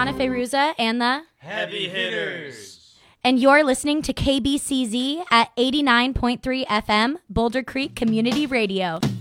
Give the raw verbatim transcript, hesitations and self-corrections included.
Brianna Feyruza and the Heavy Hitters. And you're listening to K B C Z at eighty-nine point three F M, Boulder Creek Community Radio.